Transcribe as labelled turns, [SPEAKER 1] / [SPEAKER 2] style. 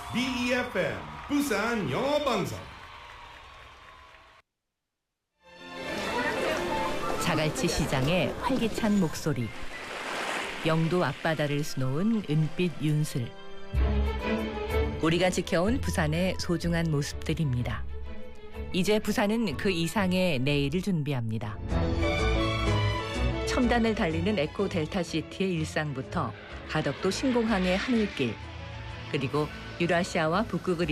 [SPEAKER 1] BEFM 부산 영어 방송.
[SPEAKER 2] 자갈치 시장의 활기찬 목소리. 영도 앞바다를 수놓은 은빛 윤슬. 우리가 지켜온 부산의 소중한 모습들입니다. 이제 부산은 그 이상의 내일을 준비합니다. 첨단을 달리는 에코 델타시티의 일상부터 가덕도 신공항의 하늘길, 그리고 유라시아와 북극을